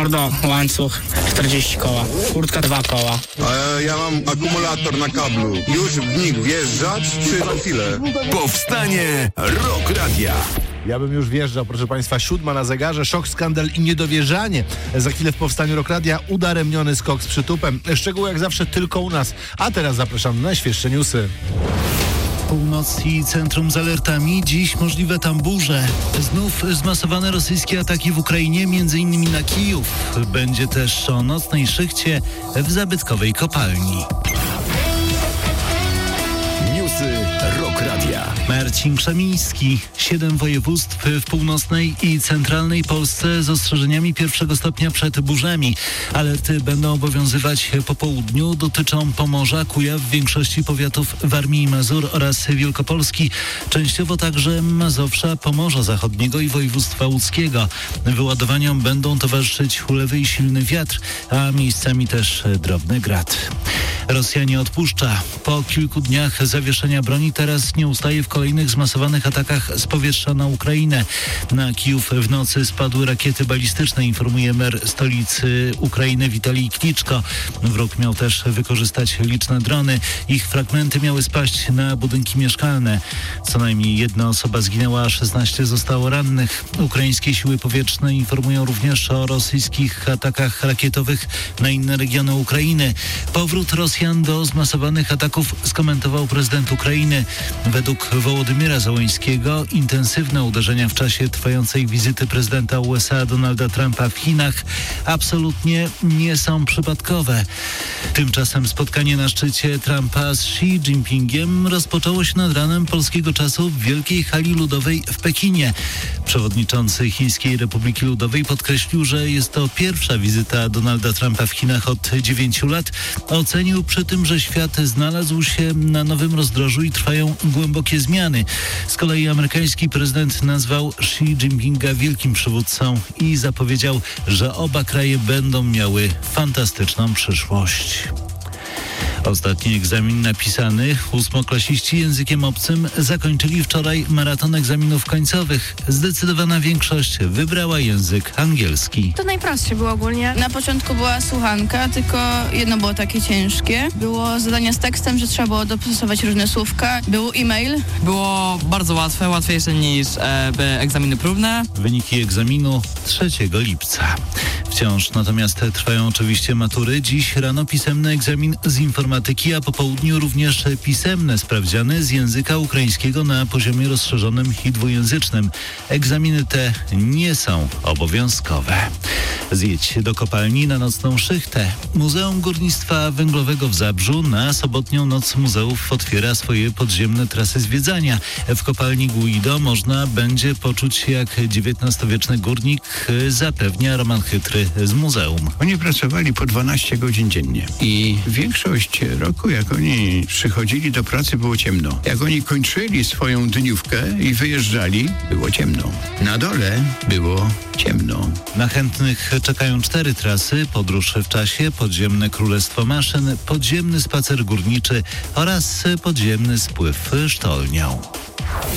Mordo, łańcuch 40 koła, kurtka 2 koła. Ja mam akumulator na kablu. Już w nich wjeżdżać czy za chwilę? Powstanie Rock Radia. Ja bym już wjeżdżał, proszę Państwa, 7 na zegarze, szok, skandal i niedowierzanie. Za chwilę w Powstaniu Rock Radia udaremniony skok z przytupem. Szczegóły jak zawsze tylko u nas. A teraz zapraszam na najświeższe newsy. Północ i centrum z alertami. Dziś możliwe tam burze. Znów zmasowane rosyjskie ataki w Ukrainie, m.in. na Kijów. Będzie też o nocnej szychcie w zabytkowej kopalni. Newsy Rock Radia. Marcin Krzemiński. 7 województw w północnej i centralnej Polsce z ostrzeżeniami pierwszego stopnia przed burzami. Alerty będą obowiązywać po południu. Dotyczą Pomorza, Kujaw, większości powiatów Warmii i Mazur oraz Wielkopolski. Częściowo także Mazowsza, Pomorza Zachodniego i województwa łódzkiego. Wyładowaniom będą towarzyszyć ulewy i silny wiatr, a miejscami też drobny grad. Rosja nie odpuszcza. Po kilku dniach zawieszenia broni teraz nie ustaje w kolejnych zmasowanych atakach z powietrza na Ukrainę. Na Kijów w nocy spadły rakiety balistyczne, informuje mer stolicy Ukrainy Witalij Kliczko. Wróg miał też wykorzystać liczne drony. Ich fragmenty miały spaść na budynki mieszkalne. Co najmniej jedna osoba zginęła, a 16 zostało rannych. Ukraińskie siły powietrzne informują również o rosyjskich atakach rakietowych na inne regiony Ukrainy. Powrót Rosjan do zmasowanych ataków skomentował prezydent Ukrainy. Według Wołodymyra Zełenskiego intensywne uderzenia w czasie trwającej wizyty prezydenta USA Donalda Trumpa w Chinach absolutnie nie są przypadkowe. Tymczasem spotkanie na szczycie Trumpa z Xi Jinpingiem rozpoczęło się nad ranem polskiego czasu w Wielkiej Hali Ludowej w Pekinie. Przewodniczący Chińskiej Republiki Ludowej podkreślił, że jest to pierwsza wizyta Donalda Trumpa w Chinach od 9 lat. Ocenił przy tym, że świat znalazł się na nowym rozdrożu i trwają głębokie zmiany. Z kolei amerykański prezydent nazwał Xi Jinpinga wielkim przywódcą i zapowiedział, że oba kraje będą miały fantastyczną przyszłość. Ostatni egzamin napisany. 8-klasiści językiem obcym zakończyli wczoraj maraton egzaminów końcowych. Zdecydowana większość wybrała język angielski. To najprostsze było ogólnie. Na początku była słuchanka, tylko jedno było takie ciężkie. Było zadania z tekstem, że trzeba było dostosować różne słówka. Był e-mail. Było bardzo łatwe, łatwiejsze niż egzaminy próbne. Wyniki egzaminu 3 lipca. Wciąż natomiast trwają oczywiście matury. Dziś rano pisemny egzamin z informatyki, a po południu również pisemne sprawdziany z języka ukraińskiego na poziomie rozszerzonym i dwujęzycznym. Egzaminy te nie są obowiązkowe. Zjedź do kopalni na nocną szychtę. Muzeum Górnictwa Węglowego w Zabrzu na sobotnią noc muzeów otwiera swoje podziemne trasy zwiedzania. W kopalni Guido można będzie poczuć się jak XIX-wieczny górnik, zapewnia Roman Chytry z muzeum. Oni pracowali po 12 godzin dziennie i większość roku, jak oni przychodzili do pracy, było ciemno. Jak oni kończyli swoją dniówkę i wyjeżdżali, było ciemno. Na dole było ciemno. Na chętnych czekają 4 trasy: podróż w czasie, podziemne królestwo maszyn, podziemny spacer górniczy oraz podziemny spływ sztolnią.